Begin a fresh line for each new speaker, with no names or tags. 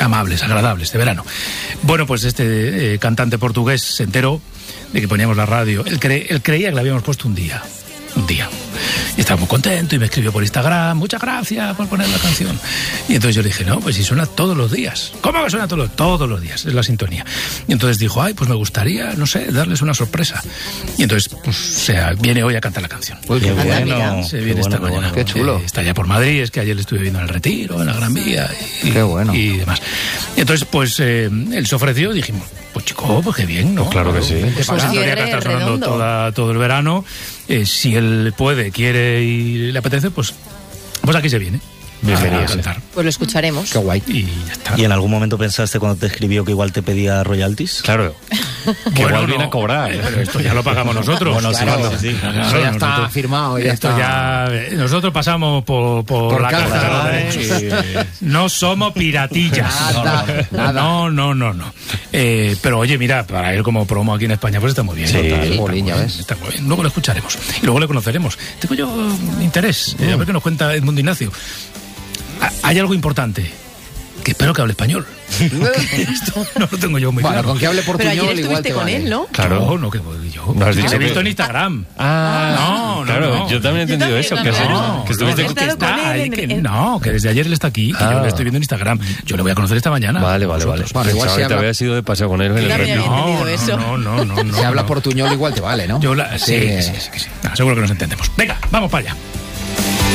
amables, agradables, de verano. Bueno, pues este cantante portugués se enteró de que poníamos la radio. Él creía que la habíamos puesto un día. Y estaba muy contento y me escribió por Instagram: muchas gracias por poner la canción. Y entonces yo le dije: no, pues si suena todos los días. ¿Cómo que suena todos los días? Es la sintonía. Y entonces dijo: ay, pues me gustaría, no sé, darles una sorpresa. Y entonces, pues, viene hoy a cantar la canción.
Uy, qué bueno.
Se viene esta mañana.
Qué chulo.
Está ya por Madrid, es que ayer le estuve viendo en el Retiro, en la Gran Vía
qué bueno.
Y demás. Y entonces, pues, él se ofreció y dijimos: pues chico, pues qué bien, ¿no?
Pues claro que sí.
Pues sintonía que está sonando todo el verano. Si él puede, quiere y le apetece, pues aquí se viene.
Bienvenido.
Pues lo escucharemos.
Qué guay.
Y ya está.
¿Y en algún momento pensaste cuando te escribió que igual te pedía royalties?
Claro. Que igual viene a cobrar.
Pero esto ya lo pagamos nosotros.
Bueno,
claro,
sí.
Eso ya está firmado.
Nosotros pasamos por la casa de los derechos. No somos piratillas.
Nada.
No. Pero oye, mira, para él como promo aquí en España, pues está muy bien.
Sí,
Está muy bien. Luego lo escucharemos. Y luego le conoceremos. Tengo yo interés. A ver qué nos cuenta Edmundo Ignacio. Hay algo importante, que espero que hable español. Esto no lo tengo yo muy claro.
Con que hable portuñol
pero ayer
igual te
con
vale.
él, ¿no?
Claro, no que voy yo.
No has dicho
Lo he
que-
visto en Instagram.
No, yo también he entendido eso. Que estuviste
He estado con él
que desde ayer él está aquí, que yo le estoy viendo en Instagram. Yo le voy a conocer esta mañana.
Vale.
Bueno, igual
Pensaba
si
que te
habla-
había sido de paseo con él en el
también
retiro.
había entendido eso.
No.
Si habla portuñol igual te vale, ¿no?
Sí. Seguro que nos entendemos. Venga, vamos para allá.